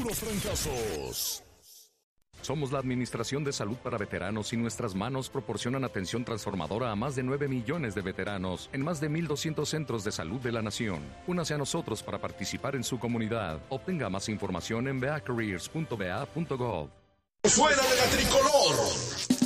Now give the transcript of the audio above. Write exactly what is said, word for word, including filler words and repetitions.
puros trancazos. Somos la Administración de Salud para Veteranos y nuestras manos proporcionan atención transformadora a más de nueve millones de veteranos en más de mil doscientos centros de salud de la nación. Únase a nosotros para participar en su comunidad. Obtenga más información en v a careers punto v a punto gov. ¡Fuera de la tricolor!